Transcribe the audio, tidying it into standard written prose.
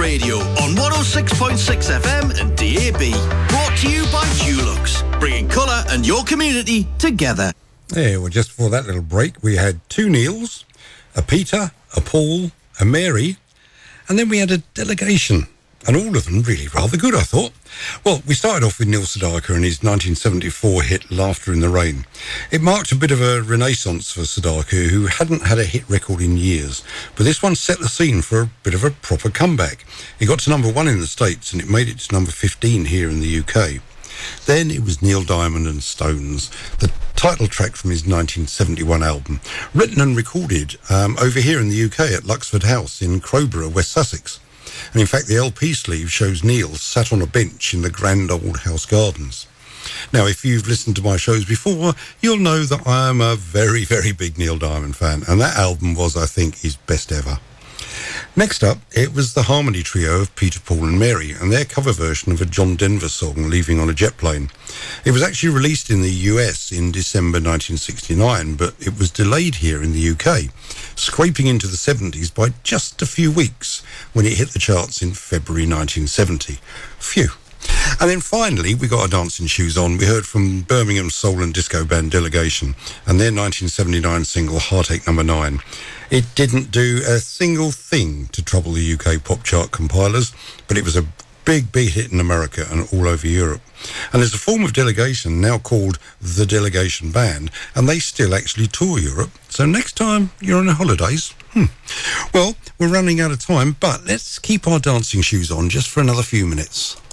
Radio on 106.6 FM and DAB. Brought to you by Dulux, bringing colour and your community together. Yeah, well, just before that little break, we had two Neils, a Peter, a Paul, a Mary, and then we had a delegation. And all of them really rather good, I thought. Well, we started off with Neil Sedaka and his 1974 hit Laughter in the Rain. It marked a bit of a renaissance for Sedaka, who hadn't had a hit record in years. But this one set the scene for a bit of a proper comeback. It got to number 1 in the States and it made it to number 15 here in the UK. Then it was Neil Diamond and Stones, the title track from his 1971 album, written and recorded over here in the UK at Luxford House in Crowborough, West Sussex. And in fact, the LP sleeve shows Neil sat on a bench in the grand old house gardens. Now, if you've listened to my shows before, you'll know that I am a very, very big Neil Diamond fan, and that album was, I think, his best ever. Next up, it was the harmony trio of Peter, Paul and Mary and their cover version of a John Denver song, Leaving on a Jet Plane. It was actually released in the US in December 1969, but it was delayed here in the UK, scraping into the 70s by just a few weeks when it hit the charts in February 1970. Phew. And then finally, we got our dancing shoes on. We heard from Birmingham soul and disco band Delegation and their 1979 single Heartache No. 9. It didn't do a single thing to trouble the UK pop chart compilers, but it was a big hit in America and all over Europe. And there's a form of delegation now called the Delegation Band, and they still actually tour Europe. So next time you're on holidays, well, we're running out of time, but let's keep our dancing shoes on just for another few minutes.